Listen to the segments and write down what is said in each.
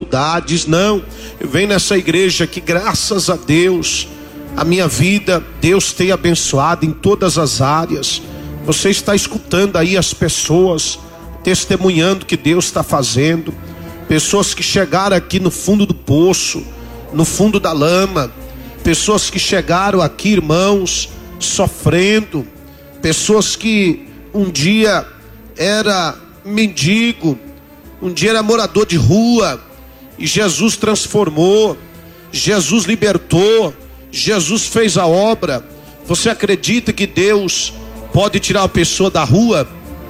dificuldades. Não, eu venho nessa igreja que, graças a Deus, a minha vida, Deus tem abençoado em todas as áreas. Você está escutando aí as pessoas testemunhando que Deus está fazendo. Pessoas que chegaram aqui no fundo do poço, no fundo da lama. Pessoas que chegaram aqui, irmãos, sofrendo. Pessoas que um dia era mendigo, um dia era morador de rua, e Jesus transformou, Jesus libertou, Jesus fez a obra. Você acredita que Deus pode tirar uma pessoa da rua?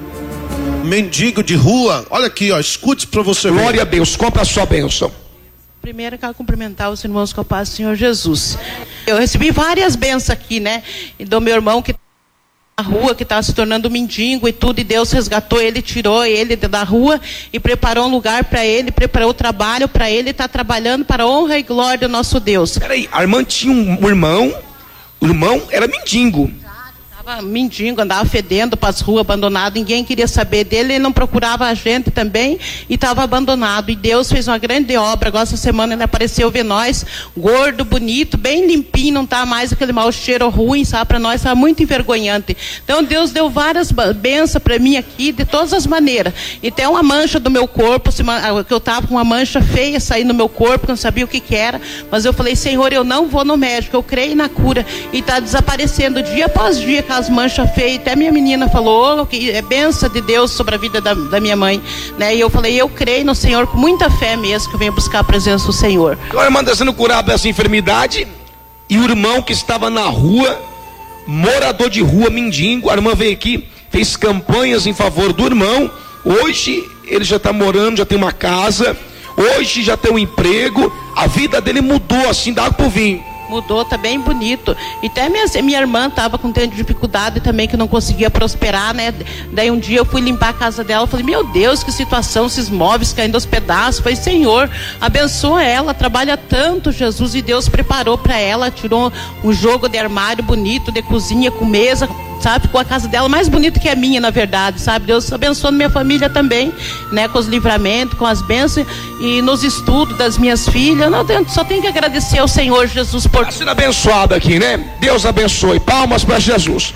Mendigo de rua, olha aqui, ó, escute para você ver. Glória a Deus, compra a sua bênção. Primeiro eu quero cumprimentar os irmãos com a paz do Senhor Jesus. Eu recebi várias bênçãos aqui, né? E do meu irmão que na rua, que estava se tornando mendigo e tudo, e Deus resgatou ele, tirou ele da rua e preparou um lugar para ele, preparou o trabalho para ele, está trabalhando para a honra e glória do nosso Deus. Peraí, a irmã tinha um irmão, o irmão era mendigo. Mendigo, andava fedendo para as ruas, abandonado, ninguém queria saber dele, ele não procurava a gente também e estava abandonado, e Deus fez uma grande obra. Agora essa semana ele apareceu ver nós, gordo, bonito, bem limpinho, não tá mais aquele mau cheiro ruim, sabe, para nós estava muito envergonhante. Então Deus deu várias bênçãos para mim aqui, de todas as maneiras, e até uma mancha do meu corpo, que eu estava com uma mancha feia saindo do meu corpo, não sabia o que era, mas eu falei, Senhor, eu não vou no médico, eu creio na cura, e está desaparecendo dia após dia, as manchas feias. Até minha menina falou que é bênção de Deus sobre a vida da minha mãe, né? E eu falei, eu creio no Senhor com muita fé mesmo, que eu venho buscar a presença do Senhor. A irmã está sendo curada dessa enfermidade, e o irmão que estava na rua, morador de rua, mendigo, a irmã veio aqui, fez campanhas em favor do irmão. Hoje ele já está morando, já tem uma casa, hoje já tem um emprego, a vida dele mudou assim, da água pro vinho. Mudou, tá bem bonito. E até minha irmã estava com tendo dificuldade também, que não conseguia prosperar, né? Daí um dia eu fui limpar a casa dela, falei, meu Deus, que situação, esses móveis caindo aos pedaços. Falei, Senhor, abençoa ela, trabalha tanto, Jesus, e Deus preparou para ela, tirou um jogo de armário bonito, de cozinha com mesa, sabe, ficou a casa dela mais bonita que a minha, na verdade, sabe, Deus abençoando minha família também, né, com os livramentos, com as bênçãos, e nos estudos das minhas filhas. Não, só tenho que agradecer ao Senhor Jesus por... Está sendo abençoado aqui, né? Deus abençoe, palmas para Jesus.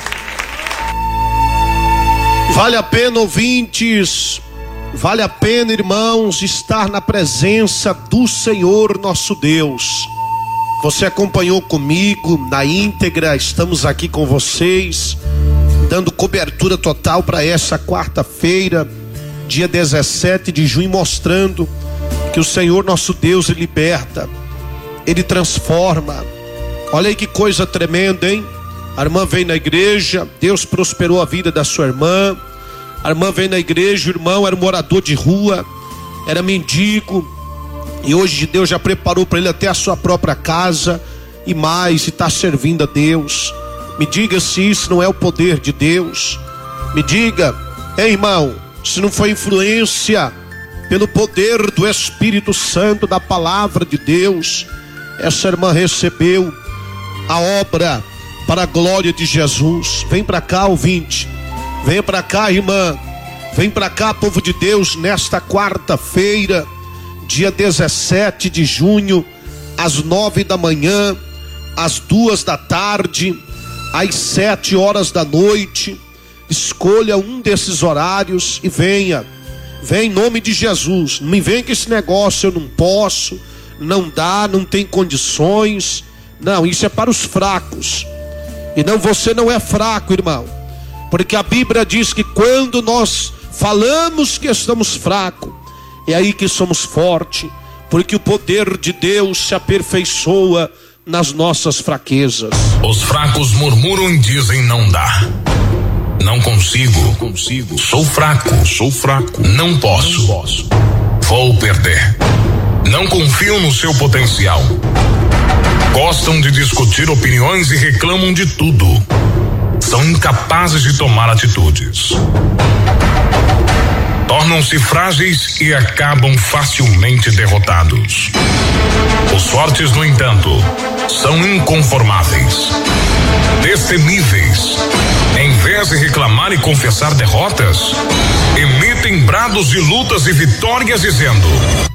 Vale a pena, ouvintes, vale a pena, irmãos, estar na presença do Senhor nosso Deus. Você acompanhou comigo na íntegra, estamos aqui com vocês, dando cobertura total para essa quarta-feira, dia 17 de junho, mostrando que o Senhor nosso Deus, Ele liberta, Ele transforma. Olha aí que coisa tremenda, hein? A irmã veio na igreja, Deus prosperou a vida da sua irmã. A irmã veio na igreja, o irmão era morador de rua, era mendigo, e hoje Deus já preparou para ele até a sua própria casa e mais, e está servindo a Deus. Me diga se isso não é o poder de Deus. Me diga, hein, irmão, se não foi influência pelo poder do Espírito Santo, da palavra de Deus. Essa irmã recebeu a obra para a glória de Jesus. Vem para cá, ouvinte, vem para cá, irmã, vem para cá, povo de Deus, nesta quarta-feira, dia 17 de junho, às 9 da manhã, às 2 da tarde, às 7 horas da noite. Escolha um desses horários e venha. Vem em nome de Jesus. Não me vem com esse negócio, eu não posso, não dá, não tem condições. Não, isso é para os fracos. E não, você não é fraco, irmão, porque a Bíblia diz que quando nós falamos que estamos fracos, é aí que somos fortes, porque o poder de Deus se aperfeiçoa nas nossas fraquezas. Os fracos murmuram e dizem não dá, não consigo, sou fraco, não posso, vou perder, não confiam no seu potencial, gostam de discutir opiniões e reclamam de tudo, são incapazes de tomar atitudes, tornam-se frágeis e acabam facilmente derrotados. Os fortes, no entanto, são inconformáveis, destemíveis. Em vez de reclamar e confessar derrotas, emitem brados de lutas e vitórias dizendo: